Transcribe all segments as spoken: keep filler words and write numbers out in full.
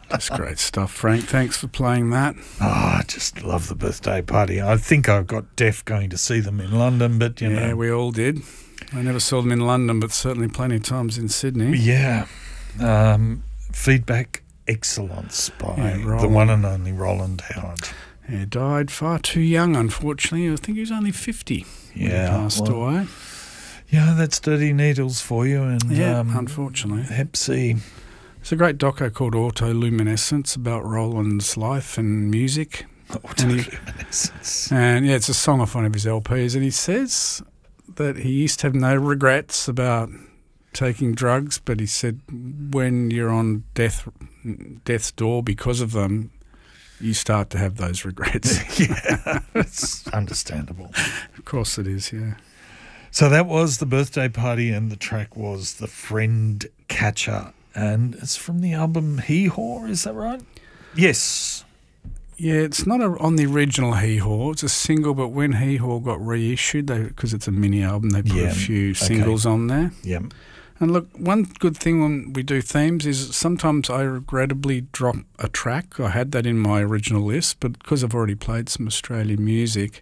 That's great stuff, Frank. Thanks for playing that. Oh, I just love the birthday party. I think I got deaf going to see them in London, but, you Yeah, know. we all did. I never saw them in London, but certainly plenty of times in Sydney. Yeah. Um, feedback excellence by Yeah, the Roland. one and only Roland Howard. Yeah, died far too young, unfortunately. I think he was only fifty when he Yeah, passed well, away. Yeah, that's Dirty Needles for you. And Yeah, um, unfortunately. Hep C. There's a great doco called Autoluminescence about Roland's life and music. And, he, Autoluminescence. and yeah, it's a song off one of his L Ps, and he says that he used to have no regrets about taking drugs, but he said when you're on death death's door because of them, you start to have those regrets. Yeah, it's understandable. Of course it is, yeah. So that was the birthday party, and the track was The Friend Catcher, and it's from the album Hee Haw, is that right? Yes. Yeah, it's not a, on the original Hee Haw. It's a single, but when Hee Haw got reissued, because it's a mini album, they put Yeah, a few okay. singles on there. Yep. And look, one good thing when we do themes is sometimes I regrettably drop a track. I had that in my original list, but because I've already played some Australian music,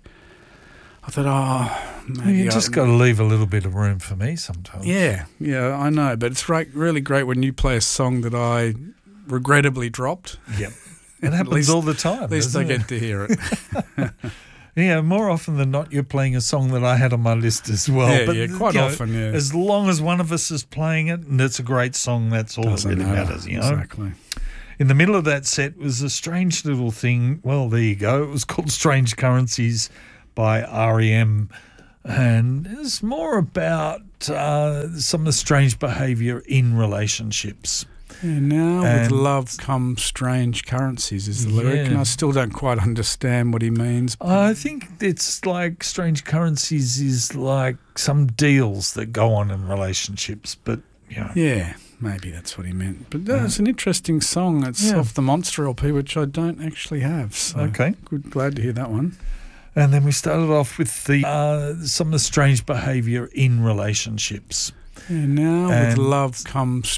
I thought, oh, maybe You just I, got to leave a little bit of room for me sometimes. Yeah, yeah, I know. But it's right, really great when you play a song that I regrettably dropped. Yep. It happens least- all the time. At least I doesn't it? get to hear it. Yeah, more often than not, you're playing a song that I had on my list as well. Yeah, but, yeah, quite you know, often, yeah. As long as one of us is playing it and it's a great song, that's all Doesn't that really matter. matters, you know. Exactly. In the middle of that set was a strange little thing. Well, there you go. It was called Strange Currencies by R E M. And it's more about uh, some of the strange behaviour in relationships. Yeah, now with And- love come strange currencies is the lyric, Yeah. and I still don't quite understand what he means. I think it's like Strange Currencies is like some deals that go on in relationships, but, you know. Yeah, maybe that's what he meant. But uh, it's an interesting song. It's Yeah. off the Monster L P, which I don't actually have. So Okay. good, glad to hear that one. And then we started off with the uh, some of the strange behaviour in relationships. Yeah, now with And- love comes